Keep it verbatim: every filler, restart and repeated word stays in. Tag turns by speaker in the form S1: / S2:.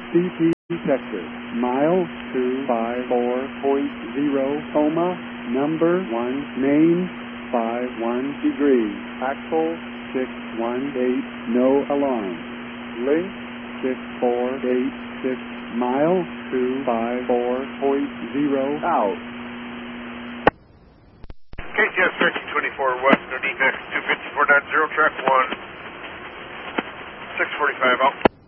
S1: C T sector, mile two five four point zero, coma, number one, main, five one degrees, axle, six one eight, no alarm, link, six four eight six, mile two five four point zero, out.
S2: K T S thirteen twenty-four West, no defects, two fifty-four point zero, track one, six forty-five, out.